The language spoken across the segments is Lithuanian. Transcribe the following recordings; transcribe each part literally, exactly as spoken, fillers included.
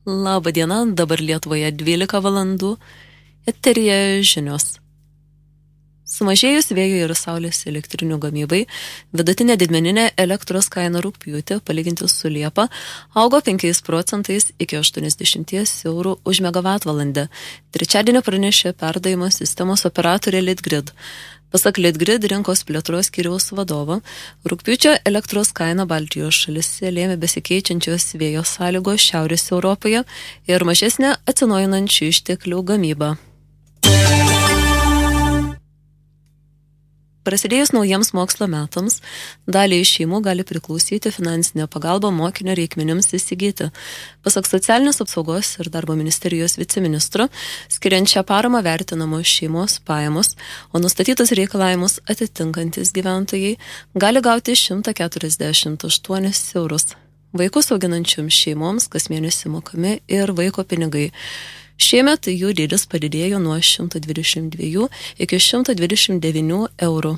Labą dieną, dabar Lietuvoje dvylika valandų, eteryje žinios. Sumažėjus vėjo ir saulės elektrinių gamybai, vidutinė didmeninė elektros kaina rugpjūtį, palyginti su Liepa, augo penkiais procentais iki aštuoniasdešimt eurų už megavatvalandę. Trečiadienį pranešė perdavimo sistemos operatorė Litgrid. Pasak Litgrid rinkos plėtros skyriaus vadovo, rugpjūčio elektros kaina Baltijos šalyse lėmė besikeičiančios vėjo sąlygos Šiaurės Europoje ir mažesnė atsinaujinančių išteklių gamyba. Prasidėjus naujiems mokslo metams, daliai šeimų gali priklausyti finansinė pagalba mokinio reikmenims įsigyti. Pasak Socialinės apsaugos ir darbo ministerijos viceministro, skiriant šią paramą vertinamos šeimos pajamos, o nustatytus reikalavimus atitinkantis gyventojai gali gauti šimtą keturiasdešimt aštuonis eurus. Vaikus auginančioms šeimoms kas mėnesį mokami ir vaiko pinigai. Šiemet jų dydis padidėjo nuo šimto dvidešimt dviejų iki šimto dvidešimt devynių eurų.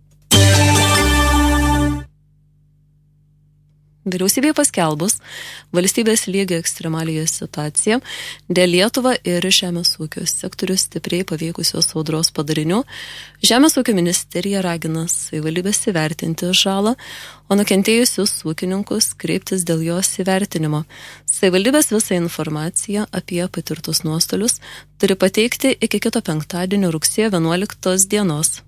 Vyriausybėje paskelbus valstybės lygio ekstremaliąją situaciją dėl Lietuvą ir žemės ūkio sektorius stipriai paveikusios audros padarinių, Žemės ūkio ministerija ragina savivaldybės įvertinti žalą, o nukentėjusius ūkininkus kreiptis dėl jos įvertinimo. Savivaldybės visą informaciją apie patirtus nuostolius turi pateikti iki kito penktadienio rugsėjo vienuoliktos dienos.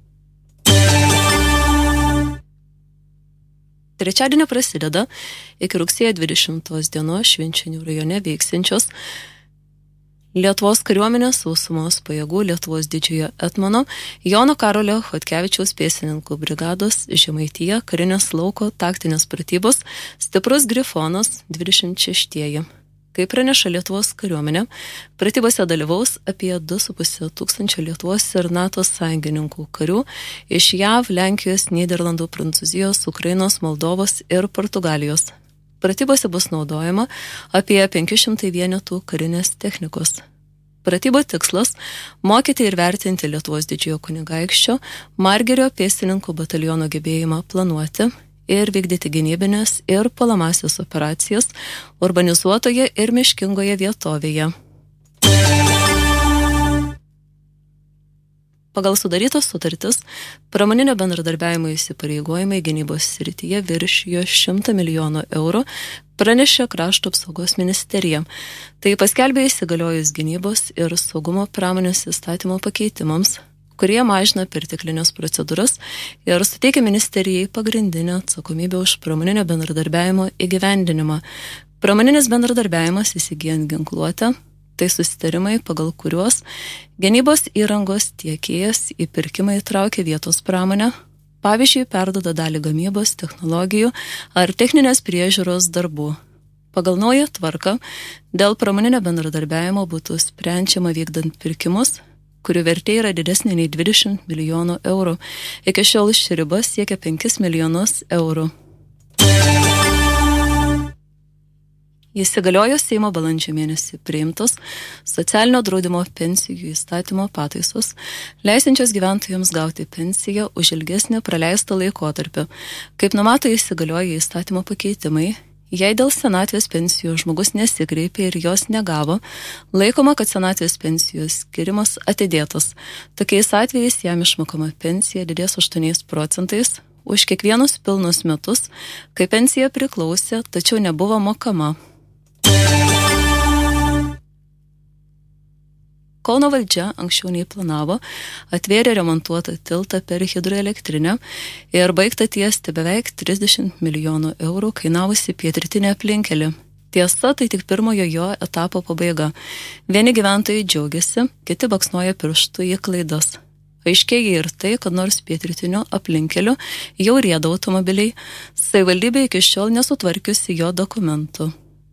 Trečiadienį prasideda iki rugsėjo dvidešimtos dienos Švenčionių rajone veiksiančios Lietuvos kariuomenės sausumos pajėgų Lietuvos didžiojo etmono Jono Karolio Chodkevičiaus pėstininkų brigados Žemaitija karinės lauko taktinės pratybos Stiprus Grifonas dvidešimt šeštieji. Kaip praneša Lietuvos kariuomenė, pratybose dalyvaus apie du su puse tūkstančio Lietuvos ir NATO sąjungininkų karių iš JAV, Lenkijos, Nyderlandų, Prancūzijos, Ukrainos, Moldovos ir Portugalijos. Pratybose bus naudojama apie penki šimtai vienetų karinės technikos. Pratybų tikslas – mokyti ir vertinti Lietuvos didžiojo kunigaikščio Margirio pėstininkų bataliono gebėjimą planuoti ir vykdyti gynybinės ir puolamąsias operacijas urbanizuotoje ir miškingoje vietovėje. Pagal sudarytas sutartis, pramoninio bendradarbiavimo įsipareigojimai gynybos srityje viršijo šimtą milijonų eurų, pranešė Krašto apsaugos ministerija. Tai paskelbė įsigaliojus gynybos ir saugumo pramonės įstatymo pakeitimams, kurie mažina perteklinės procedūras ir suteikia ministerijai pagrindinę atsakomybę už pramoninio bendradarbiavimo įgyvendinimą. Pramoninis bendradarbiavimas įsigijant ginkluotę, tai susitarimai, pagal kuriuos gynybos įrangos tiekėjas į pirkimą įtraukia vietos pramonę, pavyzdžiui, perduoda dalį gamybos, technologijų ar techninės priežiūros darbų. Pagal naują tvarką dėl pramoninio bendradarbiavimo būtų sprendžiama vykdant pirkimus, kurių vertė yra didesnė nei dvidešimt milijonų eurų. Iki šiol ši riba siekia penkis milijonus eurų. Įsigaliojo Seimo balandžio mėnesį priimtos socialinio draudimo pensijų įstatymo pataisos, leisinčios gyventojams gauti pensiją už ilgesnį praleistą laikotarpį. Kaip numato įsigalioję įstatymo pakeitimai, jei dėl senatvės pensijų žmogus nesikreipė ir jos negavo, laikoma, kad senatvės pensijos skirimas atidėtas. Tokiais atvejais jam išmokama pensija didės aštuoniais procentais už kiekvienus pilnus metus, kai pensija priklausė, tačiau nebuvo mokama. Kauno valdžia anksčiau nei planavo atvėrė remontuotą tiltą per hidroelektrinę ir baigta tiesti beveik trisdešimt milijonų eurų kainavusi pietrytinę aplinkelį. Tiesa, tai tik pirmojo jo etapo pabaiga. Vieni gyventojai džiaugiasi, kiti baksnoja pirštų į klaidas. Aiškėja ir tai, kad nors pietrytinio aplinkeliu jau rieda automobiliai, savivaldybė iki šiol nesutvarkiusi jo dokumentų.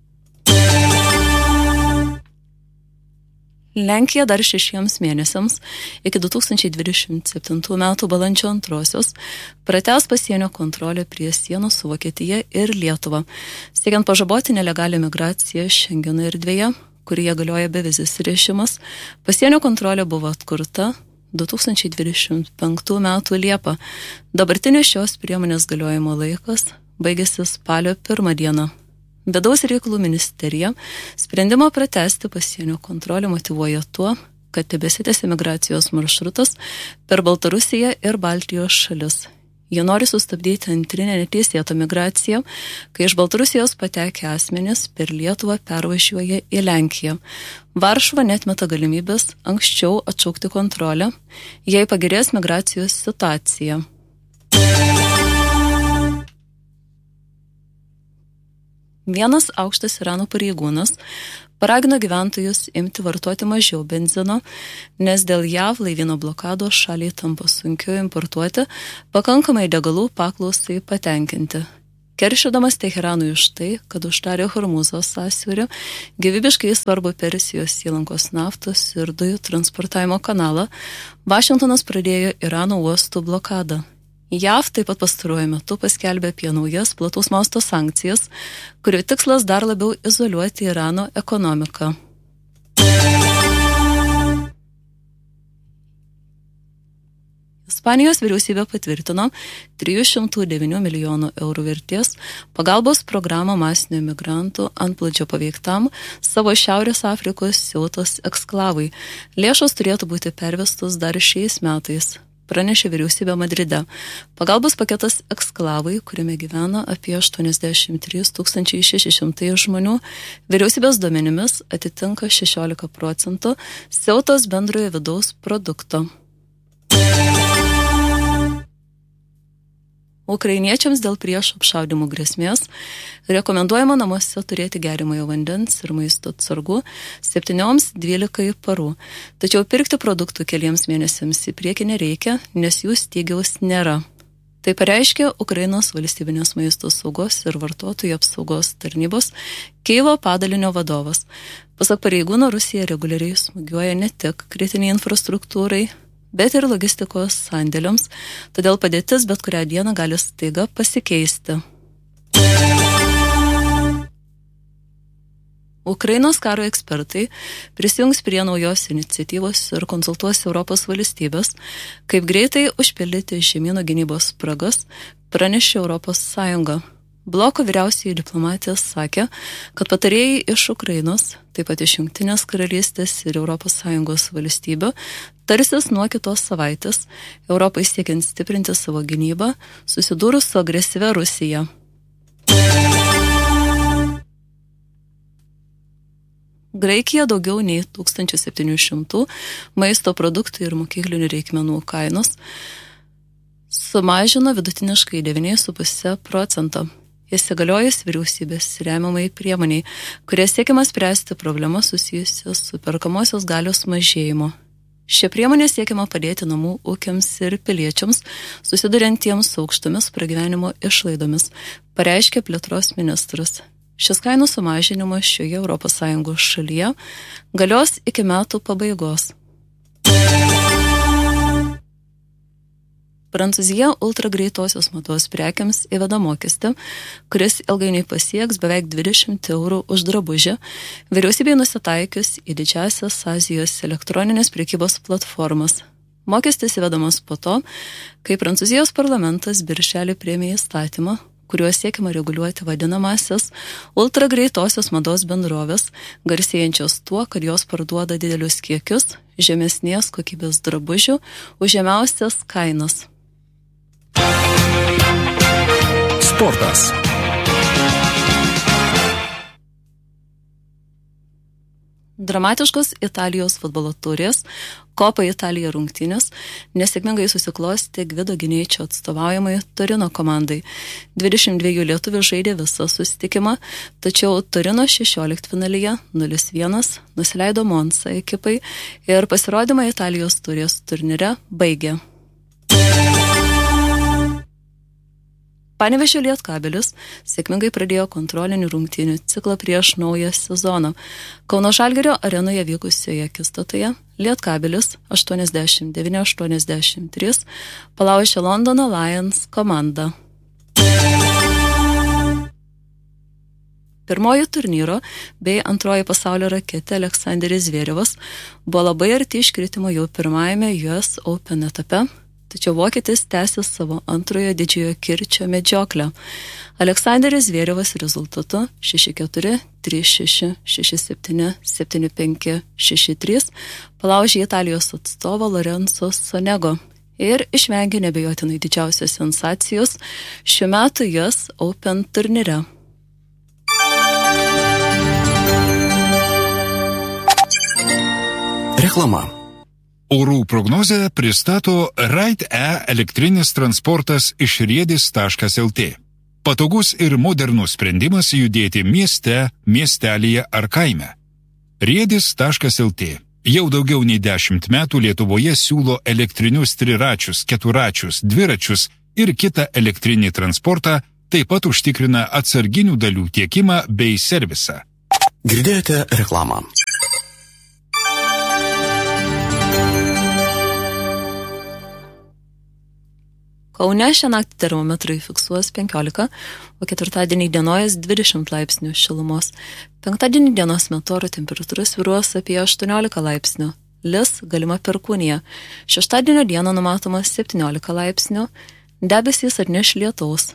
Lenkija dar šešiems mėnesiams iki du tūkstančiai dvidešimt septintų metų balandžio antrosios pratęs pasienio kontrolę prie sienos su Vokietija ir Lietuva, siekiant pažaboti nelegalią migraciją Šengeno erdvėje, kurioje galioja bevizis režimas. Pasienio kontrolė buvo atkurta du tūkstančiai dvidešimt penktų metų Liepą. Dabartinis šios priemonės galiojimo laikas baigėsi spalio pirmą dieną. Vidaus reikalų ministerija sprendimą pratęsti pasienio kontrolę motyvuoja tuo, kad tebesitęsia migracijos maršrutas per Baltarusiją ir Baltijos šalis. Jie nori sustabdyti antrinę neteisėtą migraciją, kai iš Baltarusijos patekę asmenys per Lietuvą pervažiuoja į Lenkiją. Varšuva netmeta galimybės anksčiau atšaukti kontrolę, jei pagerės migracijos situacija. Vienas aukštas Irano pareigūnas paragino gyventojus imti vartoti mažiau benzino, nes dėl J A V laivyno blokados šaliai tampa sunkiau importuoti pakankamai degalų paklausai patenkinti. Keršydamas Teheranui už tai, kad uždarė Hormūzo sąsiaurį, gyvybiškai svarbu Persijos įlankos naftos ir dujų transportavimo kanalą, Vašingtonas pradėjo Irano uostų blokadą. J A V taip pat pastaruoju metu paskelbė apie naujas plataus masto sankcijas, kurių tikslas dar labiau izoliuoti Irano ekonomiką. Ispanijos vyriausybė patvirtino trijų šimtų devynių milijonų eurų vertės pagalbos programą masinio migrantų antplūdžio paveiktam savo Šiaurės Afrikos Ceutos eksklavui. Lėšos turėtų būti pervestos dar šiais metais, pranešė vyriausybė Madride. Pagalbos paketas eksklavai, kuriame gyvena apie aštuoniasdešimt trys tūkstančiai šeši šimtai žmonių, vyriausybės duomenimis atitinka šešiolika procentų Ceutos bendrojo vidaus produkto. Ukrainiečiams dėl priešo apšaudymų grėsmės rekomenduojama namuose turėti geriamojo vandens ir maisto atsargų septynioms dvylikai parų. Tačiau pirkti produktų keliems mėnesiams į priekį nereikia, nes jų stygiaus nėra. Tai pareiškė Ukrainos valstybinės maisto saugos ir vartotojų apsaugos tarnybos Kyivo padalinio vadovas. Pasak pareigūno, Rusija reguliariai smūgiuoja ne tik kritiniai infrastruktūrai, bet ir logistikos sandėliams, todėl padėtis bet kurią dieną gali staiga pasikeisti. Ukrainos karo ekspertai prisijungs prie naujos iniciatyvos ir konsultuos Europos valstybės, kaip greitai užpildyti žemyno gynybos spragas, pranešė Europos Sąjunga. Bloko vyriausiai diplomatė sakė, kad patarėjai iš Ukrainos, taip pat iš Jungtinės karalystės ir Europos Sąjungos valstybių, tarsis nuo kitos savaitės, Europai siekiant stiprinti savo gynybą, susidūrus su agresyvia Rusija. Graikija daugiau nei tūkstantis septyni šimtai maisto produktų ir mokyklinių reikmenų kainos sumažino vidutiniškai devyni su puse procento. Įsigaliojus vyriausybės remiamai priemoniai, kurie siekiama spręsti problemas susijusias su perkamosios galios mažėjimu. Šia priemonė siekiama padėti namų ūkiams ir piliečiams, susiduriantiems su aukštomis pragyvenimo išlaidomis, pareiškė plėtros ministras. Šis kainų sumažinimas šioje Europos Sąjungos šalyje galios iki metų pabaigos. Prancūzija ultragreitosios mados prekiams įveda mokestį, kuris ilgainiui pasieks beveik dvidešimt eurų už drabužį, vyriausybei nusitaikius į didžiąsias Azijos elektroninės prekybos platformas. Mokestis įvedamas po to, kai Prancūzijos parlamentas birželį priėmė įstatymą, kuriuo siekiama reguliuoti vadinamasias ultragreitosios mados bendrovės, garsėjančios tuo, kad jos parduoda didelius kiekius žemesnės kokybės drabužių už žemiausias kainas. Sportas. Dramatiškos Italijos futbolo taurės Kopa Italija rungtynės nesėkmingai susiklostė Gvido Gineičio atstovaujamai Torino komandai. dvidešimt dviejų lietuvių žaidė visą susitikimą, tačiau Torino šešioliktfinalyje nulis vienas nusileido Monza ekipai ir pasirodymą Italijos taurės turnyre baigė. Panevėžio Lietkabelis sėkmingai pradėjo kontrolinių rungtynių ciklą prieš naują sezoną. Kauno Žalgirio arenoje vykusioje akistatoje Lietkabelis aštuoniasdešimt devyni aštuoniasdešimt trys palaužė Londono Lions komandą. Pirmoji turnyro bei antroji pasaulio raketė Aleksandris Zverevas buvo labai arti iškritimo jau pirmajame U S Open etape. tačiau vokietis tęsė savo antrojo didžiojo kirčio medžioklę. Aleksandras Zverevas rezultatu šeši keturi, trys šeši, šeši septyni, septyni penki, šeši trys palaužė Italijos atstovą Lorenzo Sonego ir išvengė nebejotinai didžiausios sensacijos šiuo metu U S Open turnyre. Reklama. Orų prognozę pristato Ride-E elektrinis transportas iš riedis taškas el tė. Patogus ir modernus sprendimas judėti mieste, miestelyje ar kaime. riedis taškas el tė jau daugiau nei dešimt metų Lietuvoje siūlo elektrinius triračius, keturačius, dviračius ir kitą elektrinį transportą, taip pat užtikrina atsarginių dalių tiekimą bei servisą. Girdėjote reklamą. Kaune šią naktį termometrai fiksuos penkiolika, o ketvirtadienį dienojas dvidešimt laipsnių šilumos. Penktadienį dienos metu oro temperatūra svyruos apie aštuoniolika laipsnių. Lis galima perkūnija. Šeštadienio dieną numatoma septyniolika laipsnių. Debesys atneš lietaus.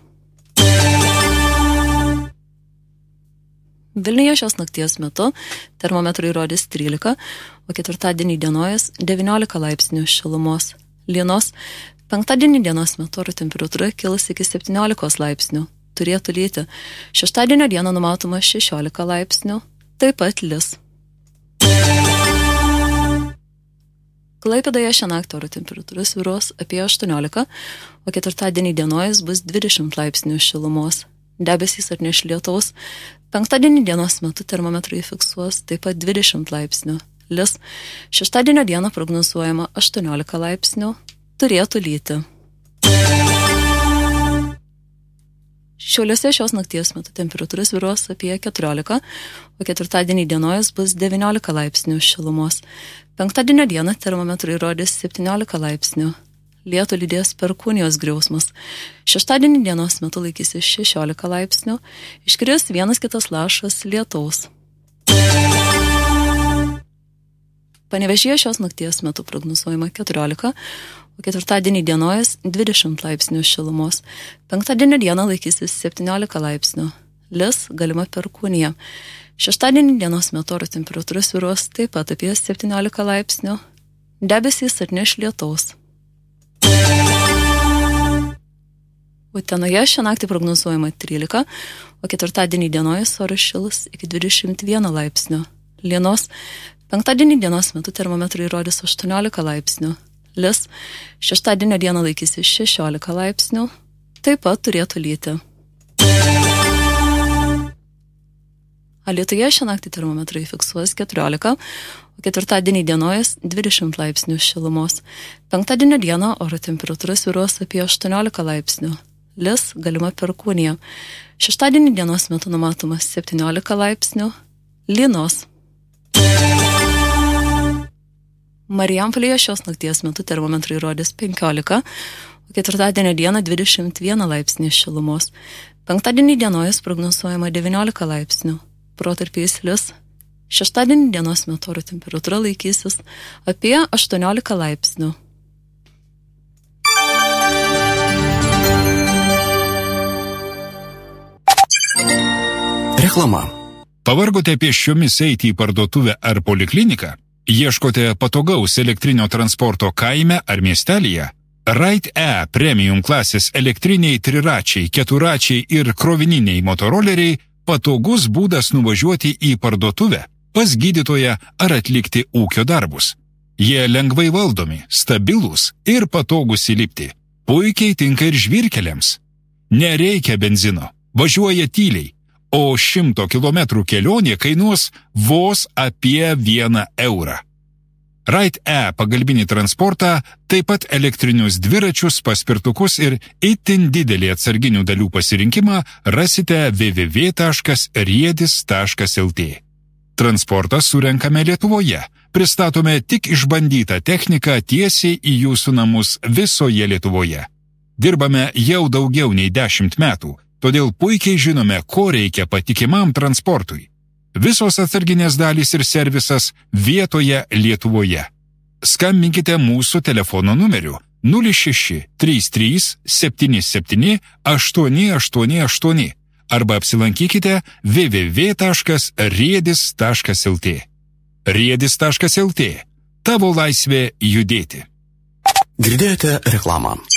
Vilniuje šios nakties metu termometrai rodys trylika, o ketvirtadienį dienojas devyniolika laipsnių šilumos. Lynos. Penktadienį dienos metu oro temperatūra kils iki septyniolikos laipsnių. Turėtų lyti. Šeštadienio dieną numatoma šešiolika laipsnių. Taip pat lis. Klaipėdoje šią naktį oro temperatūra svyruos apie aštuoniolika, o ketvirtadienį dienojas bus dvidešimt laipsnių šilumos. Debesys atneš lietaus. Penktadienį dienos metu termometrai fiksuos taip pat dvidešimt laipsnių. Lis. Šeštadienio dieną prognozuojama aštuoniolika laipsnių. Turėtų lyti. Šiauliuose šios nakties metu temperatūra svyruos apie keturiolika, o ketvirtadienį dienojas bus devyniolika laipsnių šilumos. Penktadienio dieną termometrai rodys septyniolika laipsnių. Lietų lydės perkūnijos griausmas. Šeštadienį dienos metu laikysis šešiolika laipsnių. Iškris vienas kitas lašas lietaus. Panevėžyje šios nakties metu prognozuojama keturiolika, o ketvirtadienį dienojas dvidešimt laipsnių šilumos. Penktadienio dieną laikysis septyniolika laipsnių. Lis galima perkūnija. Šeštadienį dienos metu oro temperatūra svyruos taip pat apie septyniolika laipsnių. Debesys atneš lietaus. Utenoje šią naktį prognozuojama trylika, o ketvirtadienį dienojas oras šils iki dvidešimt vieno laipsnių. Lynos. Penktadienį dienos metu termometrai rodys aštuoniolika laipsnių. Lis. Šeštadienio dieną laikysis šešiolika laipsnių. Taip pat turėtų lyti. Alytuje šią naktį termometrai fiksuos keturiolika, o ketvirtadienį dienojas dvidešimt laipsnių šilumos. Penktadienio dieną oro temperatūra svyruos apie aštuoniolika laipsnių. Lis galima perkūnija. Šeštadienį dienos metu numatoma septyniolika laipsnių. Lynos. Marijampolėje šios nakties metu termometrai rodys penkiolika, o ketvirtadienio dieną dvidešimt vieną laipsnį šilumos. Penktadienį dienojas prognozuojama devyniolika laipsnių. Protarpiais lis. Šeštadienį dienos metu oro temperatūra laikysis apie aštuoniolika laipsnių. Reklama. Pavargote pėsčiomis eiti į parduotuvę ar polikliniką? Ieškote patogaus elektrinio transporto kaime ar miestelyje? Ride-E premium klasės elektriniai triračiai, keturačiai ir krovininiai motoroleriai patogus būdas nuvažiuoti į parduotuvę, pas gydytoją ar atlikti ūkio darbus. Jie lengvai valdomi, stabilūs ir patogus įlipti. Puikiai tinka ir žvyrkeliams. Nereikia benzino, važiuoja tyliai, o šimto kilometrų kelionė kainuos vos apie vieną eurą. Ride-E pagalbinį transportą, taip pat elektrinius dviračius, paspirtukus ir itin didelį atsarginių dalių pasirinkimą rasite w w w taškas riedis taškas el tė. Transportą surenkame Lietuvoje. Pristatome tik išbandytą techniką tiesiai į jūsų namus visoje Lietuvoje. Dirbame jau daugiau nei dešimt metų. Todėl puikiai žinome, ko reikia patikimam transportui. Visos atsarginės dalys ir servisas vietoje Lietuvoje. Skambinkite mūsų telefono numeriu nulis šeši trys trys septyni septyni aštuoni aštuoni aštuoni arba apsilankykite w w w taškas riedis taškas l t. riedis taškas l t. Tavo laisvė judėti. Girdėjote reklamą.